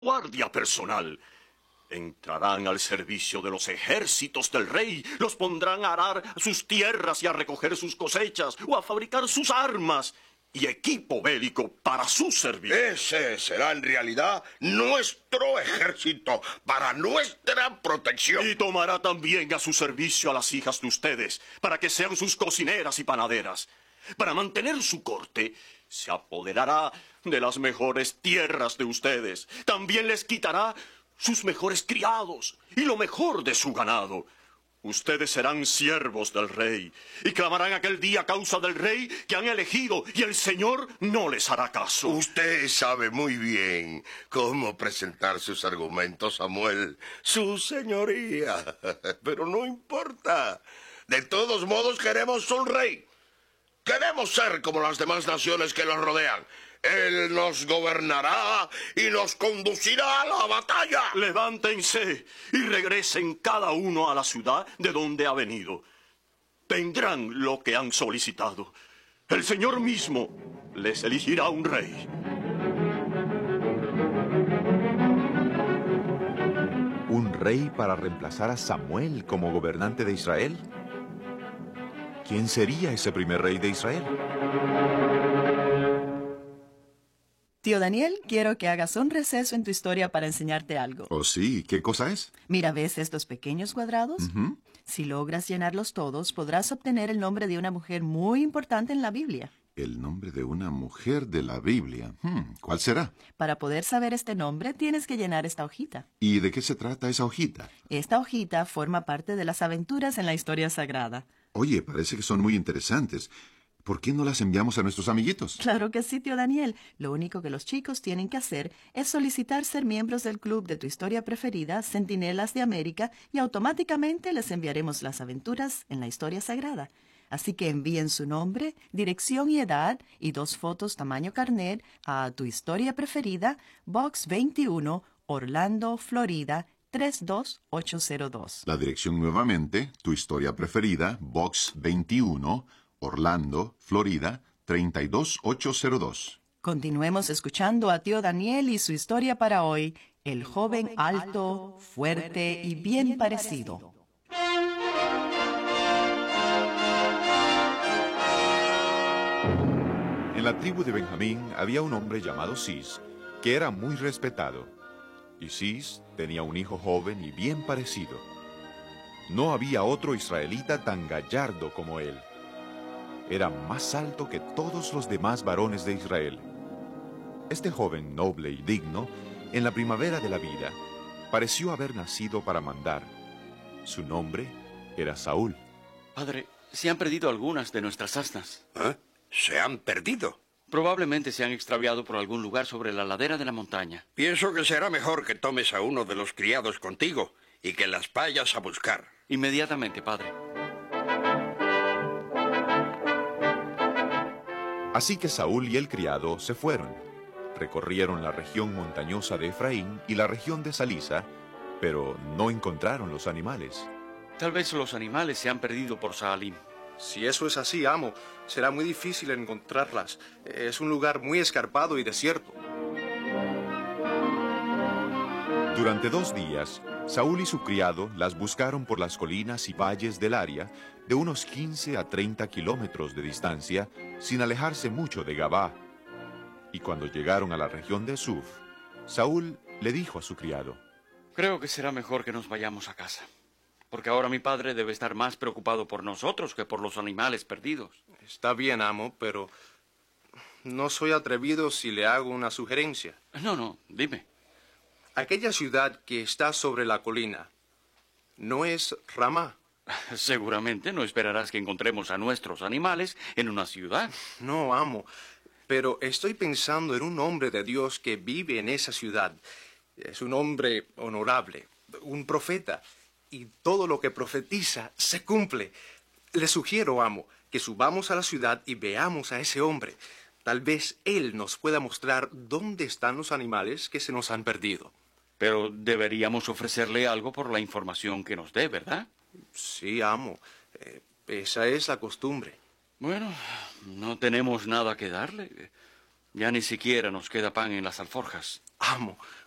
guardia personal. Entrarán al servicio de los ejércitos del rey, los pondrán a arar sus tierras y a recoger sus cosechas, o a fabricar sus armas y equipo bélico para su servicio. Ese será en realidad nuestro ejército, para nuestra protección. Y tomará también a su servicio a las hijas de ustedes, para que sean sus cocineras y panaderas. Para mantener su corte, se apoderará de las mejores tierras de ustedes. También les quitará sus mejores criados y lo mejor de su ganado. Ustedes serán siervos del rey y clamarán aquel día a causa del rey que han elegido, y el Señor no les hará caso. Usted sabe muy bien cómo presentar sus argumentos, Samuel, su señoría. Pero no importa. De todos modos queremos un rey. Queremos ser como las demás naciones que nos rodean. Él nos gobernará y nos conducirá a la batalla. Levántense y regresen cada uno a la ciudad de donde ha venido. Tendrán lo que han solicitado. El Señor mismo les elegirá un rey. ¿Un rey para reemplazar a Samuel como gobernante de Israel? ¿Quién sería ese primer rey de Israel? Tío Daniel, quiero que hagas un receso en tu historia para enseñarte algo. Oh, sí. ¿Qué cosa es? Mira, ¿ves estos pequeños cuadrados? Si logras llenarlos todos, podrás obtener el nombre de una mujer muy importante en la Biblia. El nombre de una mujer de la Biblia. ¿Cuál será? Para poder saber este nombre, tienes que llenar esta hojita. ¿Y de qué se trata esa hojita? Esta hojita forma parte de las aventuras en la historia sagrada. Oye, parece que son muy interesantes. ¿Por qué no las enviamos a nuestros amiguitos? Claro que sí, tío Daniel. Lo único que los chicos tienen que hacer es solicitar ser miembros del club de tu historia preferida, Centinelas de América, y automáticamente les enviaremos las aventuras en la historia sagrada. Así que envíen su nombre, dirección y edad y 2 fotos tamaño carnet a tu historia preferida, Box 21, Orlando, Florida, 32802. La dirección nuevamente, tu historia preferida, Box 21, Orlando, Florida, 32802. Continuemos escuchando a tío Daniel y su historia para hoy, el joven alto, fuerte y bien parecido. En la tribu de Benjamín había un hombre llamado Cis, que era muy respetado. Y Cis tenía un hijo joven y bien parecido. No había otro israelita tan gallardo como él. Era más alto que todos los demás varones de Israel. Este joven noble y digno, en la primavera de la vida, pareció haber nacido para mandar. Su nombre era Saúl. Padre, se han perdido algunas de nuestras asnas. ¿Eh? ¿Se han perdido? Probablemente se han extraviado por algún lugar sobre la ladera de la montaña. Pienso que será mejor que tomes a uno de los criados contigo y que las vayas a buscar. Inmediatamente, padre. Así que Saúl y el criado se fueron. Recorrieron la región montañosa de Efraín y la región de Salisa, pero no encontraron los animales. Tal vez los animales se han perdido por Saalim. Si eso es así, amo, será muy difícil encontrarlas. Es un lugar muy escarpado y desierto. Durante 2 días, Saúl y su criado las buscaron por las colinas y valles del área, de unos 15 a 30 kilómetros de distancia, sin alejarse mucho de Gabá. Y cuando llegaron a la región de Suf, Saúl le dijo a su criado: Creo que será mejor que nos vayamos a casa, porque ahora mi padre debe estar más preocupado por nosotros que por los animales perdidos. Está bien, amo, pero no soy atrevido si le hago una sugerencia. No, dime. Aquella ciudad que está sobre la colina, ¿no es Ramá? Seguramente no esperarás que encontremos a nuestros animales en una ciudad. No, amo, pero estoy pensando en un hombre de Dios que vive en esa ciudad. Es un hombre honorable, un profeta, y todo lo que profetiza se cumple. Le sugiero, amo, que subamos a la ciudad y veamos a ese hombre. Tal vez él nos pueda mostrar dónde están los animales que se nos han perdido. Pero deberíamos ofrecerle algo por la información que nos dé, ¿verdad? Sí, amo. Esa es la costumbre. Bueno, no tenemos nada que darle. Ya ni siquiera nos queda pan en las alforjas. Amo,